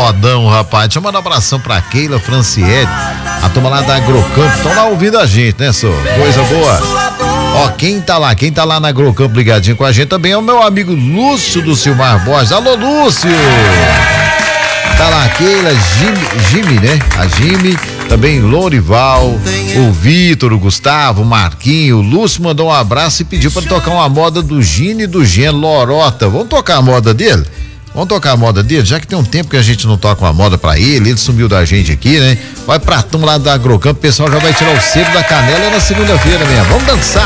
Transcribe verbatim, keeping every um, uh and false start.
modão, rapaz. Deixa eu mandar um abração pra Keila Franciele, a turma lá da Agrocampo. Estão lá ouvindo a gente, né, só? Coisa boa. Ó, quem tá lá, quem tá lá na Agrocampo ligadinho com a gente também é o meu amigo Lúcio do Silmar Borges. Alô, Lúcio! Tá lá a Keila, Jimmy, Jimmy, né? A Jimmy, também Lorival, o Vitor, o Gustavo, o Marquinho, o Lúcio mandou um abraço e pediu pra tocar uma moda do Gini e do Gen, Lorota. Vamos tocar a moda dele? Vamos tocar a moda dele, já que tem um tempo que a gente não toca uma moda pra ele, ele sumiu da gente aqui, né? Vai pra turma lá da Agrocampo, o pessoal já vai tirar o sebo da canela na segunda-feira mesmo. Vamos dançar!